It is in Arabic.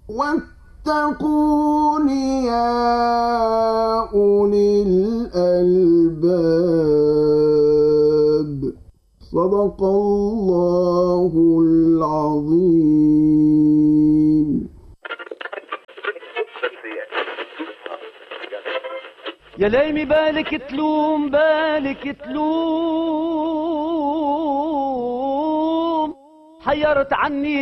واتقون يا أولي الألباب. صدق الله العظيم. يا ليمي بالك تلوم بالك تلوم، حيرت عني